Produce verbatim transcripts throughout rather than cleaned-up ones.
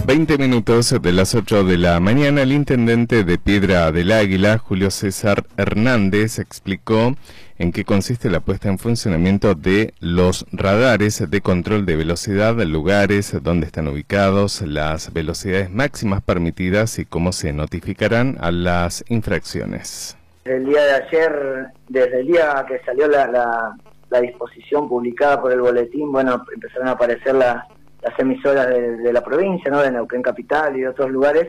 veinte minutos de las ocho de la mañana, el intendente de Piedra del Águila, Julio César Hernández, explicó en qué consiste la puesta en funcionamiento de los radares de control de velocidad, lugares donde están ubicados, las velocidades máximas permitidas y cómo se notificarán a las infracciones. El día de ayer, desde el día que salió la, la, la disposición publicada por el boletín, bueno, empezaron a aparecer las las emisoras de, de la provincia, ¿no? De Neuquén Capital y de otros lugares,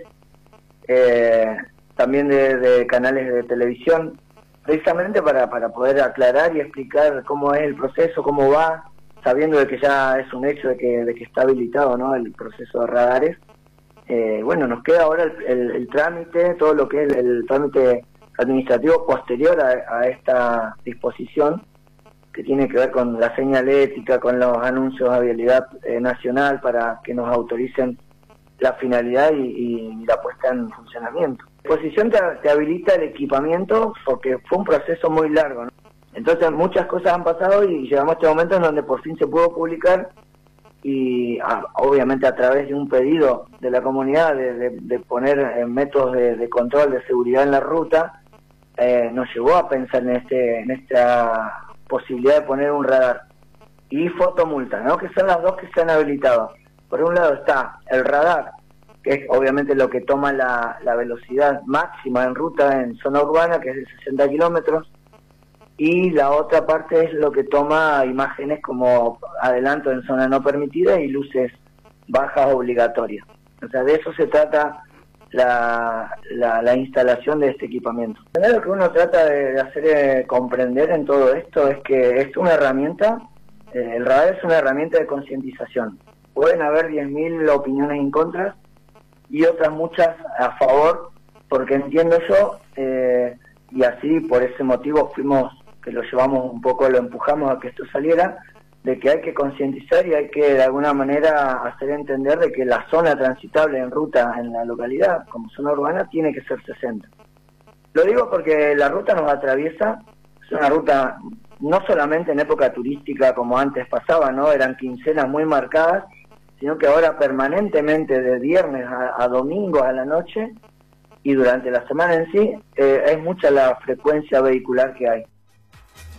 eh, también de, de canales de televisión, precisamente para, para poder aclarar y explicar cómo es el proceso, cómo va, sabiendo de que ya es un hecho de que, de que está habilitado, ¿no? El proceso de radares. Eh, bueno, nos queda ahora el, el, el trámite, todo lo que es el, el trámite administrativo posterior a, a esta disposición, que tiene que ver con la señalética, con los anuncios de vialidad eh, nacional para que nos autoricen la finalidad y, y la puesta en funcionamiento. La disposición te, te habilita el equipamiento porque fue un proceso muy largo, ¿no? Entonces muchas cosas han pasado y llegamos a este momento en donde por fin se pudo publicar y a, obviamente a través de un pedido de la comunidad de, de, de poner eh, métodos de, de control de seguridad en la ruta, eh, nos llevó a pensar en, este, en esta posibilidad de poner un radar y fotomulta, ¿no? Que son las dos que se han habilitado. Por un lado está el radar, que es obviamente lo que toma la, la velocidad máxima en ruta en zona urbana, que es de sesenta kilómetros, y la otra parte es lo que toma imágenes como adelanto en zona no permitida y luces bajas obligatorias. O sea, de eso se trata La, la, la instalación de este equipamiento. Lo que uno trata de, de hacer eh, comprender en todo esto es que es una herramienta, eh, el radar es una herramienta de concientización. Pueden haber diez mil opiniones en contra y otras muchas a favor, porque entiendo yo, eh, y así por ese motivo fuimos, que lo llevamos un poco, lo empujamos a que esto saliera, de que hay que concientizar y hay que de alguna manera hacer entender de que la zona transitable en ruta en la localidad, como zona urbana, tiene que ser sesenta. Lo digo porque la ruta nos atraviesa, es una ruta no solamente en época turística como antes pasaba, ¿no? Eran quincenas muy marcadas, sino que ahora permanentemente de viernes a, a domingo a la noche y durante la semana en sí, eh, es mucha la frecuencia vehicular que hay.